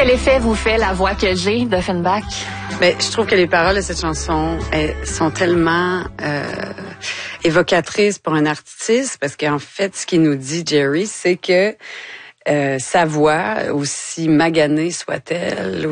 Quel effet vous fait la voix que j'ai d'Offenbach? Ben, je trouve que les paroles de cette chanson sont tellement évocatrices pour un artiste, parce qu'en fait, ce qu'il nous dit, Jerry, c'est que sa voix, aussi maganée soit-elle,